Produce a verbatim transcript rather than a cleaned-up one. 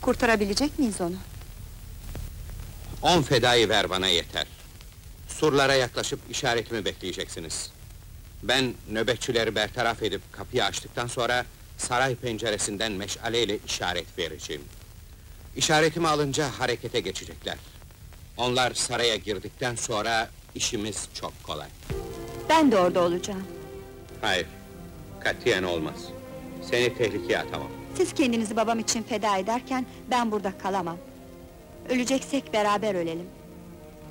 Kurtarabilecek miyiz onu? On fedayı ver bana yeter. Surlara yaklaşıp işaretimi bekleyeceksiniz. Ben nöbetçileri bertaraf edip kapıyı açtıktan sonra saray penceresinden meşaleyle işaret vereceğim. İşaretimi alınca harekete geçecekler. Onlar saraya girdikten sonra işimiz çok kolay. Ben de orada olacağım. Hayır, katiyen olmaz. Seni tehlikeye atamam. Siz kendinizi babam için feda ederken ben burada kalamam. Öleceksek beraber ölelim.